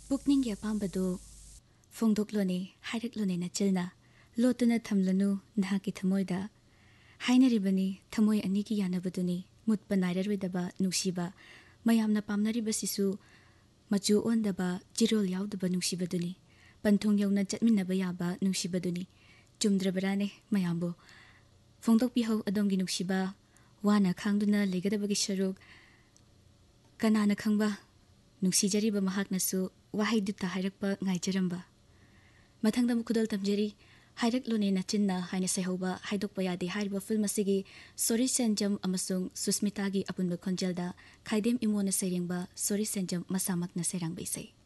पुकनिंग अपाबदो फोंदोक्लोने हाइरक्लोने नचलना लोटना थमलनु नहाकी थमोयदा हाइनरिबनी थमोय अनी की यानबदुनी मुतप नाइररोइदबा नुसीबा मयामना पामनरिबसिसु मचु ओंदबा जिरोल याउदबा नुसीबदुनी पंथोंग यौना चटमिनबा याबा नुसीबदुनी चुमद्रबराने मयामबो फोंदोकपिहौ अदोमगी नुसीबा वाना खांगदुना लेगदबगी सरुक कनाना खंबा नुसीजरीबा महाकनसु वाहैदुता हाइरकपा ngaइजरंबा मथंगदा मुखुदल तमजेरी हाइरकलोने नचिन्ना हाइना सैहौबा हाइदोकपा यादे हाइरबा फिल्म असिगी सोरी सेंजम अमसुंग सुस्मितागी अपुनबा खोंजलदा खाइदेम इमोना सैरेंबा सोरी सेंजम मसामकना सैरांबैसै